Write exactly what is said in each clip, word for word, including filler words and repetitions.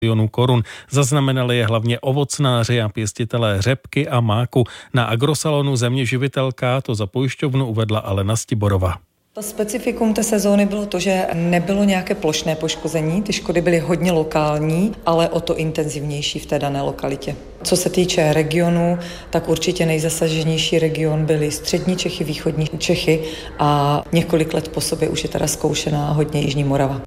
milionů korun. Zaznamenali je hlavně ovocnáři a pěstitelé řepky a máku. Na agrosalonu Země živitelka to za pojišťovnu uvedla Alena Stiborová. To specifikum té sezóny bylo to, že nebylo nějaké plošné poškození, ty škody byly hodně lokální, ale o to intenzivnější v té dané lokalitě. Co se týče regionu, tak určitě nejzasaženější region byly střední Čechy, východní Čechy a několik let po sobě už je teda zkoušená hodně Jižní Morava.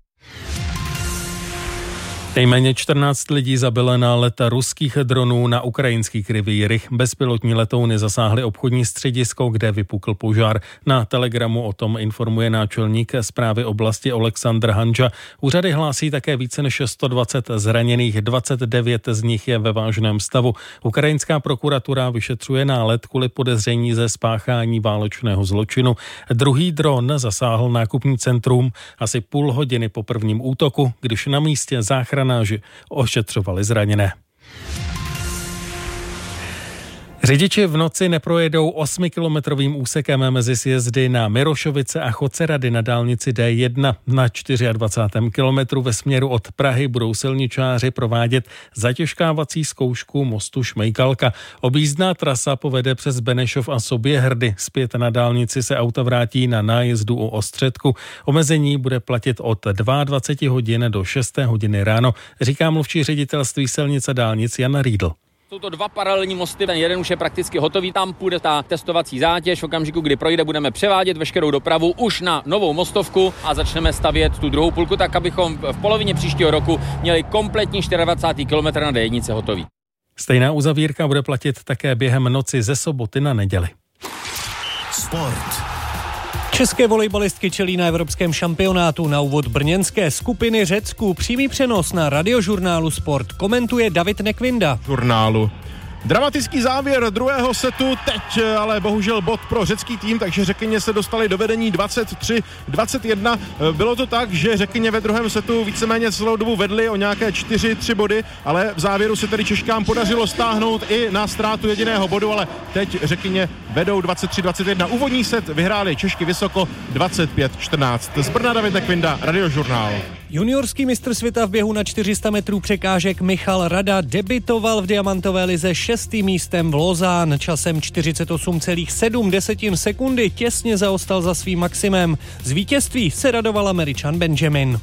Nejméně čtrnáct lidí zabilo nálet ruských dronů na ukrajinských rivírech. Bezpilotní letouny zasáhly obchodní středisko, kde vypukl požár. Na Telegramu o tom informuje náčelník správy oblasti Oleksandr Hanža. Úřady hlásí také více než sto dvacet zraněných, dvacet devět z nich je ve vážném stavu. Ukrajinská prokuratura vyšetřuje nálet kvůli podezření ze spáchání válečného zločinu. Druhý dron zasáhl nákupní centrum asi půl hodiny po prvním útoku, když na místě záchranáři ošetřovali zraněné. Řidiči v noci neprojedou osmikilometrovým úsekem mezi sjezdy na Mirošovice a Chocerady na dálnici D jedna. Na dvacátém čtvrtém kilometru ve směru od Prahy budou silničáři provádět zatěžkávací zkoušku mostu Šmejkalka. Objízdná trasa povede přes Benešov a Soběhrdy. Zpět na dálnici se auta vrátí na nájezdu u Ostředku. Omezení bude platit od dvacet dva hodin do šesté hodiny ráno, říká mluvčí ředitelství silnic a dálnic Jan Riedl. Jsou to dva paralelní mosty, ten jeden už je prakticky hotový, tam půjde ta testovací zátěž, v okamžiku, kdy projde, budeme převádět veškerou dopravu už na novou mostovku a začneme stavět tu druhou půlku, tak abychom v polovině příštího roku měli kompletní dvacátý čtvrtý kilometr na D jedna hotový. Stejná uzavírka bude platit také během noci ze soboty na neděli. Sport. České volejbalistky čelí na evropském šampionátu. Na úvod brněnské skupiny Řecku přímý přenos na radiožurnálu Sport komentuje David Nekvinda. Žurnálu. Dramatický závěr druhého setu teď, ale bohužel bod pro řecký tým, takže Řekyně se dostali do vedení dvacet tři dvacet jedna. Bylo to tak, že Řekyně ve druhém setu víceméně celou dobu vedli o nějaké čtyři tři body, ale v závěru se tedy Češkám podařilo stáhnout i na ztrátu jediného bodu, ale teď Řekyně vedou dvacet tři dvacet jedna. Úvodní set vyhráli Češky vysoko dvacet pět čtrnáct. Z Brna David Nekvinda, radiožurnál. Juniorský mistr světa v běhu na čtyři sta metrů překážek Michal Rada debitoval v diamantové lize šestým místem v Lausanne. Časem čtyřicet osm celá sedm sekundy těsně zaostal za svým maximem. Z vítězství se radoval Američan Benjamin.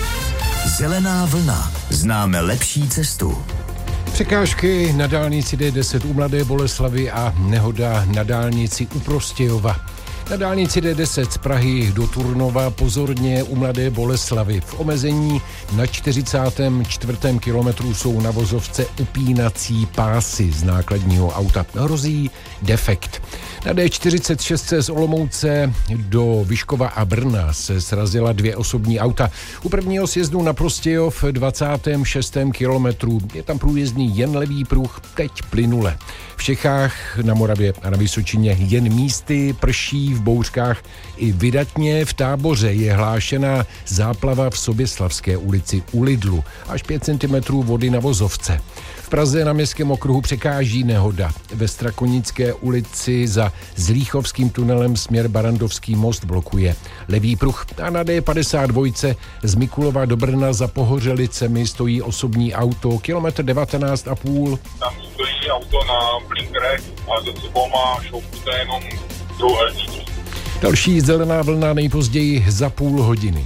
Zelená vlna. Známe lepší cestu. Překážky na dálnici D deset u Mladé Boleslavi a nehoda na dálnici u Prostějova. Na dálnici D deset z Prahy do Turnova pozorně u Mladé Boleslavy. V omezení na čtyřicátém čtvrtém kilometru jsou na vozovce upínací pásy z nákladního auta. Hrozí defekt. Na D čtyřicet šest z Olomouce do Vyškova a Brna se srazila dvě osobní auta. U prvního sjezdu na Prostějov v dvacátém šestém kilometru je tam průjezdný jen levý pruh, teď plynule. V Čechách, na Moravě a na Vysočině jen místy, prší, v bouřkách i vydatně. V Táboře je hlášená záplava v Soběslavské ulici u Lidlu. Až pět centimetrů vody na vozovce. V Praze na Městském okruhu překáží nehoda. Ve Strakonické ulici za Zlíchovským tunelem směr Barandovský most blokuje levý pruh. A na D padesát dva z Mikulova do Brna za Pohořelicemi stojí osobní auto, kilometr devatenáct a půl. Tam stojí auto na blinkerech a za sebou má šoupu jenom druhé. Další zelená vlna nejpozději za půl hodiny.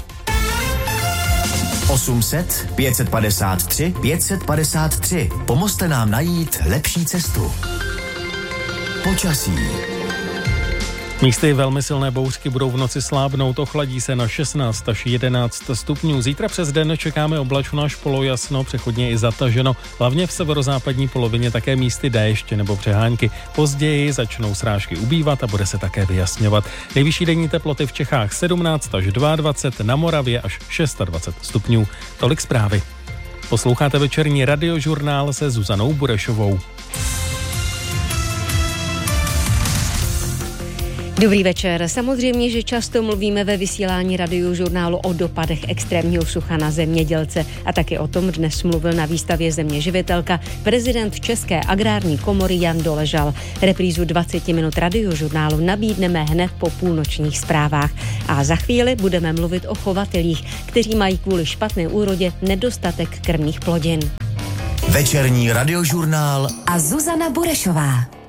osm set, pět set padesát tři, pět set padesát tři. Pomozte nám najít lepší cestu. Počasí. Místy velmi silné bouřky budou v noci slábnout, ochladí se na šestnáct až jedenáct stupňů. Zítra přes den čekáme oblačno až polojasno, přechodně i zataženo, hlavně v severozápadní polovině také místy déšť nebo přehánky. Později začnou srážky ubývat a bude se také vyjasňovat. Nejvyšší denní teploty v Čechách sedmnáct až dvacet dva, na Moravě až dvacet šest stupňů. Tolik zprávy. Posloucháte večerní radiožurnál se Zuzanou Burešovou. Dobrý večer. Samozřejmě, že často mluvíme ve vysílání Radiožurnálu o dopadech extrémního sucha na zemědělce a taky o tom dnes mluvil na výstavě Země živitelka prezident České agrární komory Jan Doležal. Reprízu dvacet minut Radiožurnálu nabídneme hned po půlnočních zprávách. A za chvíli budeme mluvit o chovatelích, kteří mají kvůli špatné úrodě nedostatek krmných plodin. Večerní Radiožurnál a Zuzana Burešová.